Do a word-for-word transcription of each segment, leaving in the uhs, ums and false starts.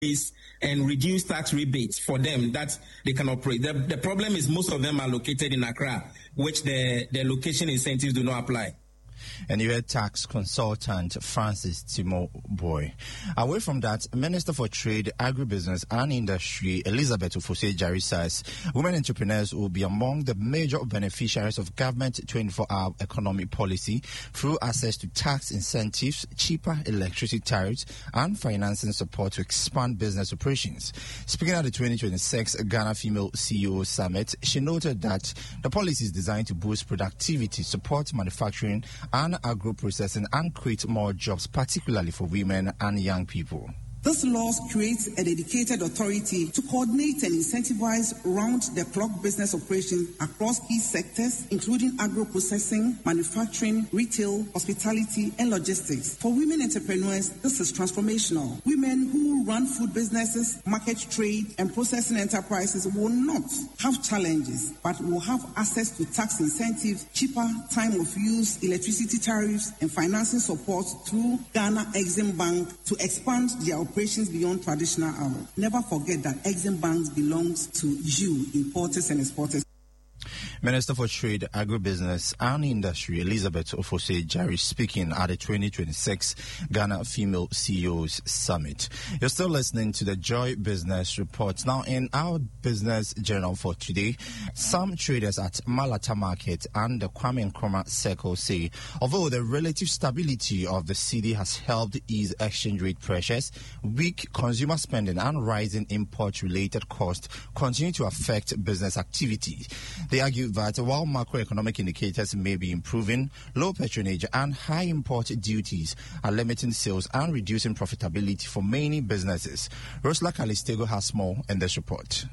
and reduce tax rebates for them that they can operate. The, the problem is most of them are located in Accra, which the, the location incentives do not apply. And you heard tax consultant Francis Timo Boy. Away from that, Minister for Trade, Agribusiness and Industry Elizabeth Ofosu-Adjare says women entrepreneurs will be among the major beneficiaries of government twenty-four hour economic policy through access to tax incentives, cheaper electricity tariffs and financing support to expand business operations. Speaking at the twenty twenty-six Ghana Female C E O Summit, she noted that the policy is designed to boost productivity, support manufacturing and agro-processing and create more jobs, particularly for women and young people. This law creates a dedicated authority to coordinate and incentivize round-the-clock business operations across key sectors, including agro-processing, manufacturing, retail, hospitality, and logistics. For women entrepreneurs, this is transformational. Women who run food businesses, market trade, and processing enterprises will not have challenges, but will have access to tax incentives, cheaper time of use, electricity tariffs, and financing support through Ghana Exim Bank to expand their operations beyond traditional hours. Never forget that Exim Bank belongs to you, importers and exporters. Minister for Trade, Agribusiness and Industry Elizabeth Ofosu-Adjare speaking at the twenty twenty-six Ghana Female C E Os Summit. You're still listening to the Joy Business Report. Now, in our business journal for today, some traders at Malata Market and the Kwame Nkrumah Circle say, although the relative stability of the cedi has helped ease exchange rate pressures, weak consumer spending and rising import-related costs continue to affect business activity. They argue that while macroeconomic indicators may be improving, low patronage and high import duties are limiting sales and reducing profitability for many businesses. Rosla Calistego has more in this report.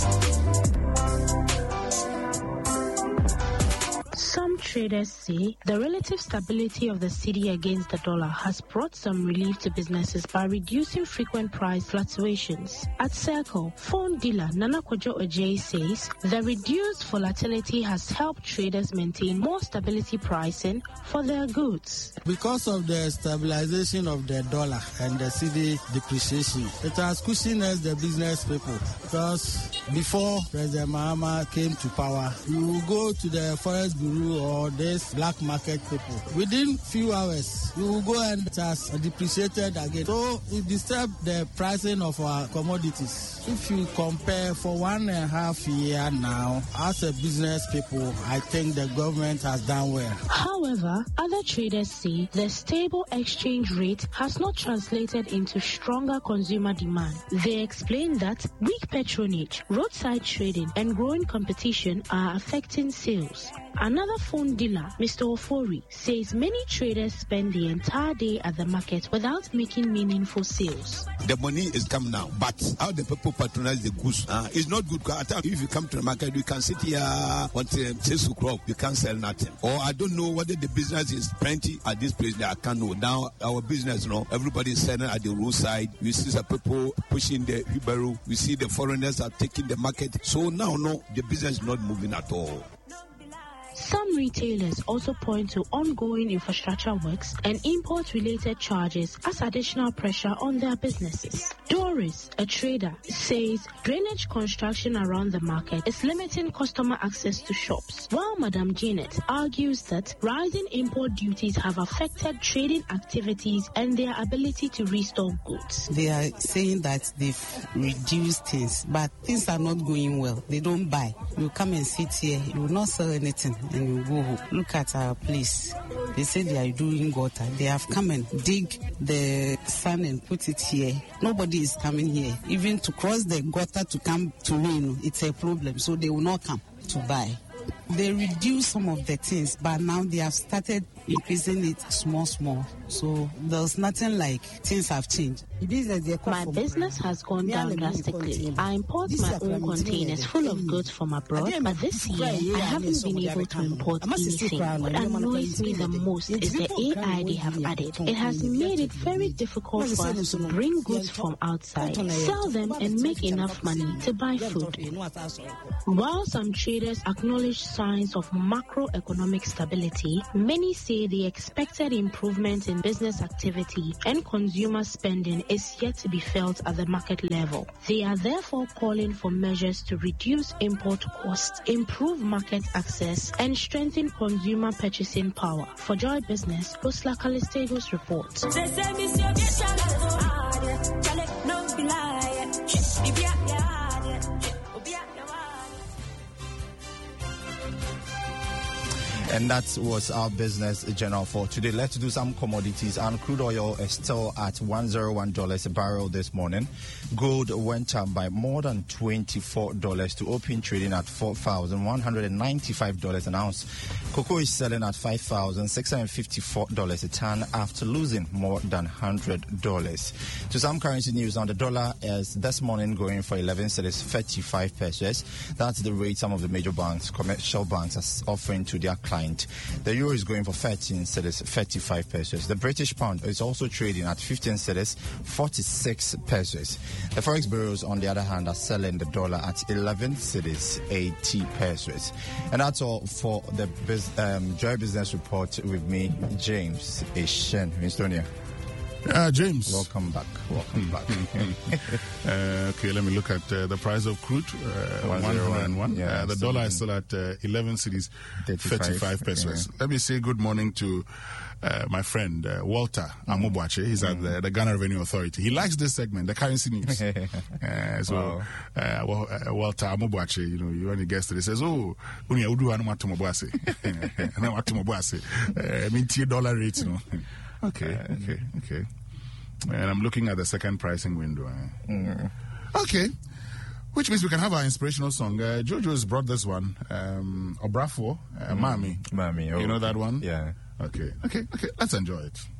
Some traders say the relative stability of the cedi against the dollar has brought some relief to businesses by reducing frequent price fluctuations. At Circle, phone dealer Nana Kojo Ojei says the reduced volatility has helped traders maintain more stability pricing for their goods. Because of the stabilization of the dollar and the cedi depreciation, it has cushioned us, the business people. Because before President Mahama came to power, you will go to the forest bureau or this black market people. Within few hours, you will go and it has depreciated again. So it disturbed the pricing of our commodities. If you compare for one and a half year now, as a business people, I think the government has done well. However, other traders say the stable exchange rate has not translated into stronger consumer demand. They explain that weak patronage, roadside trading, and growing competition are affecting sales. Another phone dealer, Mister Ofori, says many traders spend the entire day at the market without making meaningful sales. The money is coming now, but how the people patronize the goods uh, is not good. If you come to the market, you can sit here until six o'clock, you can't sell nothing. Or I don't know whether the business is plenty at this place that I can't know. Now, our business, you know, everybody is selling at the roadside. We see some people pushing the wheelbarrow. We see the foreigners are taking the market. So now, no, the business is not moving at all. Some retailers also point to ongoing infrastructure works and import-related charges as additional pressure on their businesses. Doris, a trader, says drainage construction around the market is limiting customer access to shops, while Madam Janet argues that rising import duties have affected trading activities and their ability to restock goods. They are saying that they've reduced things, but things are not going well. They don't buy. You come and sit here, you will not sell anything. And you go home. Look at our place. They say they are doing gutter. They have come and dig the sand and put it here. Nobody is coming here. Even to cross the gutter to come to me, it's a problem. So they will not come to buy. They reduce some of the things, but now they have started increasing it small, small. So there's nothing like things have changed. My business has gone down drastically. I import my own containers full of goods from abroad, but this year I haven't been able to import anything. What annoys me the most is the A I they have added. It has made it very difficult for us to bring goods from outside, sell them and make enough money to buy food. While some traders acknowledge signs of macroeconomic stability, many say say the expected improvement in business activity and consumer spending is yet to be felt at the market level. They are therefore calling for measures to reduce import costs, improve market access, and strengthen consumer purchasing power. For Joy Business, Rosla Calistego's report. And that was our business journal for today. Let's do some commodities. And crude oil is still at one hundred one dollars a barrel this morning. Gold went up by more than twenty-four dollars to open trading at four thousand one hundred ninety-five dollars an ounce. Cocoa is selling at five thousand six hundred fifty-four dollars a ton after losing more than one hundred dollars. To some currency news, on the dollar is this morning going for eleven cedis thirty-five pesos. That's the rate some of the major banks, commercial banks, are offering to their clients. The euro is going for thirteen cedis thirty-five pesos. The British pound is also trading at fifteen cedis forty-six pesos. The forex bureaus, on the other hand, are selling the dollar at eleven cedis eighty pesos. And that's all for the biz, um, Joy Business Report with me, James Eshen, Estonia. Uh, James. Welcome back. Welcome back. uh, okay, let me look at uh, the price of crude. Uh, one hundred one. Yeah, uh, the dollar is still at uh, eleven cedis thirty-five pesos. Yeah. Let me say good morning to uh, my friend uh, Walter mm. Amobuache. He's mm. at the, the Ghana Revenue Authority. He likes this segment, the currency news. uh, so, wow. uh, well, uh, Walter Amobuache, you know, you when he gets to it, he says, "Oh, uni udu anu matumobuase, anu matumobuase. I mean, ten dollar rates, you know." Okay, okay, okay. And I'm looking at the second pricing window. Eh? Mm. Okay, which means we can have our inspirational song. Uh, Jojo's brought this one, um, Obrafo, uh, mm. Mami. Mami, oh, you know that one? Yeah. Okay, okay, okay. Let's enjoy it.